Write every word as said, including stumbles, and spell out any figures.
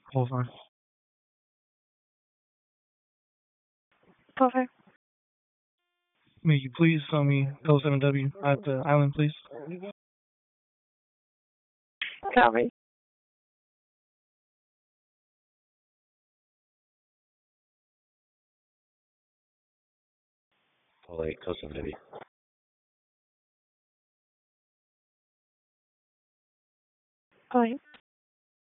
Hold on. Over. May you please tell me L seven W at the island, please? Copy. All eight, L seven W. Point.